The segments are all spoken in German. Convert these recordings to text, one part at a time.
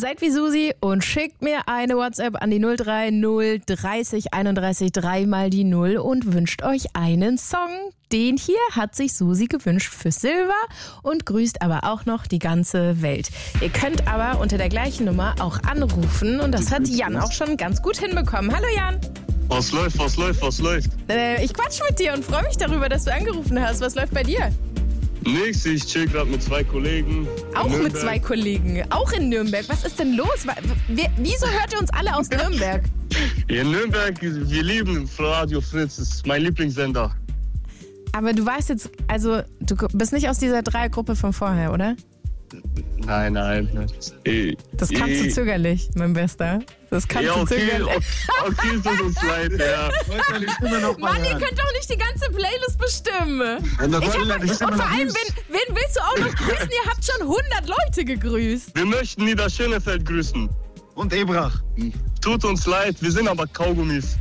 Seid wie Susi und schickt mir eine WhatsApp an die 030 30 31 3 mal die 0 und wünscht euch einen Song. Den hier hat sich Susi gewünscht für Silva und grüßt aber auch noch die ganze Welt. Ihr könnt aber unter der gleichen Nummer auch anrufen und das hat Jan auch schon ganz gut hinbekommen. Hallo Jan. Was läuft? Ich quatsch mit dir und freue mich darüber, dass du angerufen hast. Was läuft bei dir? Nix, ich chill gerade mit 2 Kollegen. Auch mit 2 Kollegen, auch in Nürnberg. Was ist denn los? Wieso hört ihr uns alle aus Nürnberg? In Nürnberg, wir lieben Radio Fritz, das ist mein Lieblingssender. Aber du weißt jetzt, also du bist nicht aus dieser Dreiergruppe von vorher, oder? Nein. Das kam zu zögerlich, mein Bester. Das kam zu zögerlich. Okay, es tut uns leid, ja. Mann, ihr könnt doch nicht die ganze Playlist bestimmen. Und vor allem, wen willst du auch noch grüßen? Ihr habt schon 100 Leute gegrüßt. Wir möchten Nida Schönefeld grüßen. Und Ebrach. Tut uns leid, wir sind aber Kaugummis.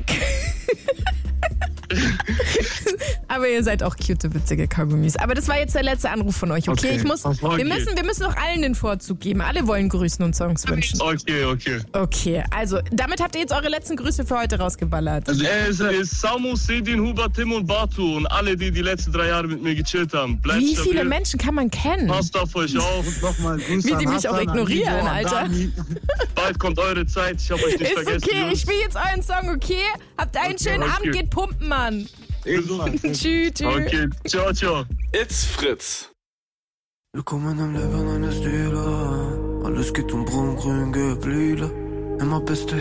Aber ihr seid auch cute, witzige Kaugummis. Aber das war jetzt der letzte Anruf von euch, okay? Wir müssen noch allen den Vorzug geben. Alle wollen grüßen und Songs wünschen. Okay. Also, damit habt ihr jetzt eure letzten Grüße für heute rausgeballert. Also, es ist Samu, Sedin, Hubert, Tim und Batu und alle, die letzten 3 Jahre mit mir gechillt haben. Bleibt Wie stabil. viele Menschen kann man kennen? Passt auf euch auf. Und nochmal Grüße Wie die an mich auch Hassan, ignorieren, an Nico, Alter. Bald kommt eure Zeit, ich hab euch nicht vergessen. Ist okay, ich spiele jetzt euren Song, okay? Habt einen schönen Abend, geht pumpen, Mann. Tschüss. Okay, ciao. It's Fritz. Willkommen im Leben eines Dealer. Alles geht braun, grün, gelb, lila. Immer beste